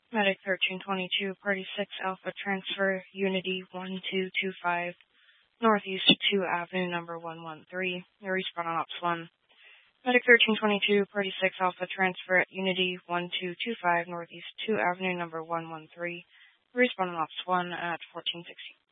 Medic 1322, Party 6 Alpha Transfer, Unity 1225, Northeast 2 Avenue number 113, respawn on Ops 1. Medic 1322, Party 6 Alpha Transfer at Unity 1225, Northeast 2 Avenue number 113, respawn on Ops 1 at 1460.